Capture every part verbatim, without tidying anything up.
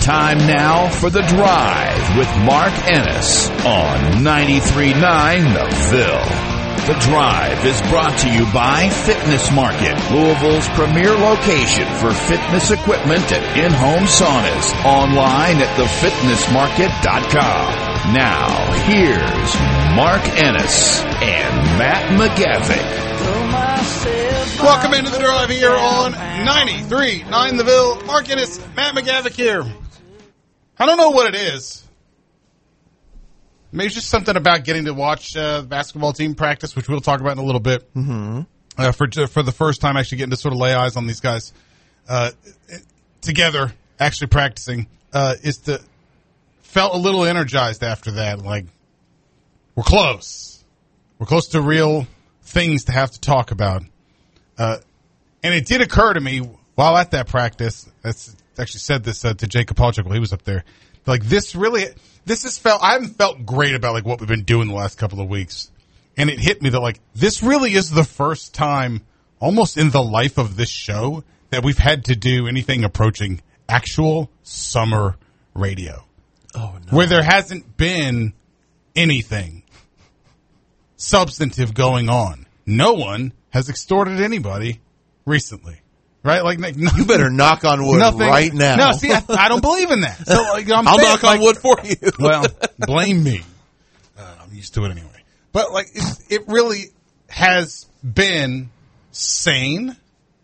Time now for The Drive with Mark Ennis on ninety-three point nine The Ville. The Drive is brought to you by Fitness Market, Louisville's premier location for fitness equipment and in-home saunas. Online at the fitness market dot com. Now, here's Mark Ennis and Matt McGavick. Welcome into The Drive here on ninety-three point nine The Ville. Mark Ennis, Matt McGavick here. I don't know what it is. Maybe it's just something about getting to watch uh, the basketball team practice, which we'll talk about in a little bit. Mm-hmm. Uh, for for the first time, actually getting to sort of lay eyes on these guys uh, together, actually practicing, uh, is to felt a little energized after that. Like, we're close. We're close to real things to have to talk about. Uh, and it did occur to me while at that practice, that's actually said this uh, to Jacob Polchuk while he was up there, like this really, this has felt, I haven't felt great about like what we've been doing the last couple of weeks. And it hit me that like, this really is the first time almost in the life of this show that we've had to do anything approaching actual summer radio. Oh, no. Where there hasn't been anything substantive going on. No one has extorted anybody recently, right? Like, like you better knock on wood nothing, right now. No, see, I, I don't believe in that. So like, I'm I'll saying, knock like, on wood for you. Well, blame me. Uh, I'm used to it anyway. But like, it, it really has been sane,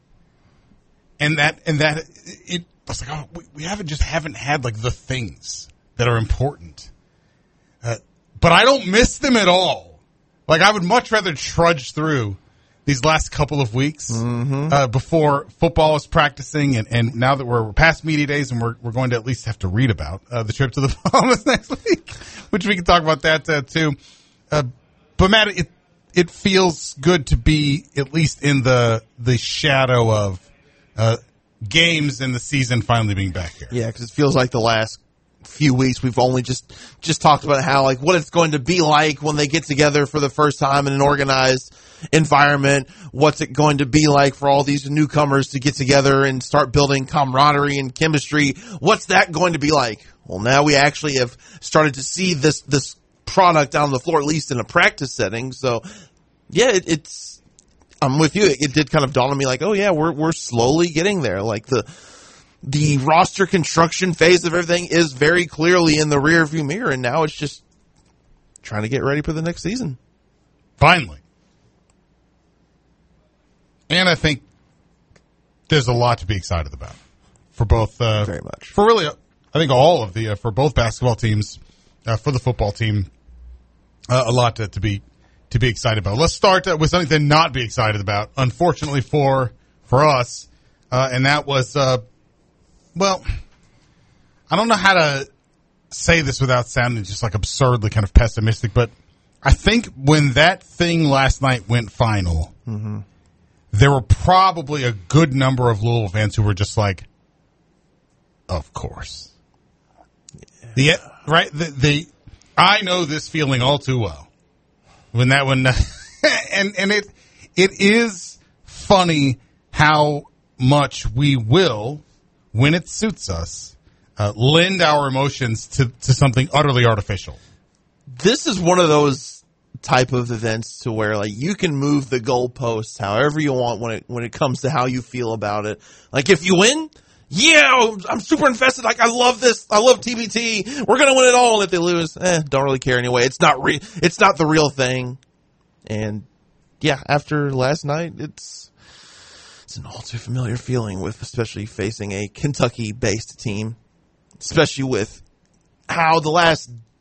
and that and that it. I was like, oh, we, we haven't just haven't had like the things that are important, uh, but I don't miss them at all. Like, I would much rather trudge through these last couple of weeks mm-hmm. uh, before football is practicing, and, and now that we're past media days and we're we're going to at least have to read about uh, the trip to the Bahamas next week, which we can talk about that uh, too. Uh, but Matt, it it feels good to be at least in the the shadow of uh, games and the season finally being back here. Yeah, because it feels like the last few weeks we've only just just talked about how like what it's going to be like when they get together for the first time in an organized environment. What's it going to be like for all these newcomers to get together and start building camaraderie and chemistry? What's that going to be like? Well, now we actually have started to see this this product on the floor, at least in a practice setting. So yeah, it, it's I'm with you. It, it did kind of dawn on me like, oh yeah, we're we're slowly getting there. Like the The roster construction phase of everything is very clearly in the rearview mirror, and now it's just trying to get ready for the next season. Finally. And I think there's a lot to be excited about for both. Uh, very much. For really, I think all of the, uh, for both basketball teams, uh, for the football team, uh, a lot to, to be to be excited about. Let's start uh, with something to not be excited about, unfortunately for, for us, uh, and that was... Uh, Well, I don't know how to say this without sounding just like absurdly kind of pessimistic, but I think when that thing last night went final, mm-hmm. there were probably a good number of Louisville fans who were just like, of course. Yeah. The, right? The, the, I know this feeling all too well. When that one, and, and it, it is funny how much we will, when it suits us, uh, lend our emotions to, to something utterly artificial. This is one of those type of events to where like you can move the goalposts however you want when it when it comes to how you feel about it. Like if you win, yeah, I'm super invested. Like I love this. I love T B T. We're gonna win it all. And if they lose, eh, don't really care anyway. It's not re- It's not the real thing. And yeah, after last night, it's. It's an all too familiar feeling with especially facing a Kentucky-based team, especially with how the last